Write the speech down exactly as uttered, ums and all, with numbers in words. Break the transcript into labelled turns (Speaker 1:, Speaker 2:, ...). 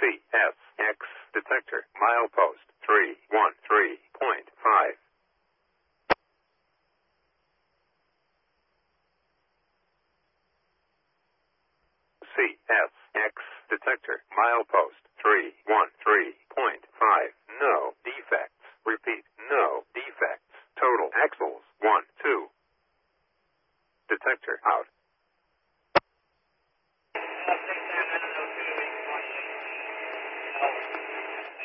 Speaker 1: C S X detector, milepost three one three point five. C S X detector, milepost three one three point five. No defects. Repeat, no defects. Total axles one two. Detector out.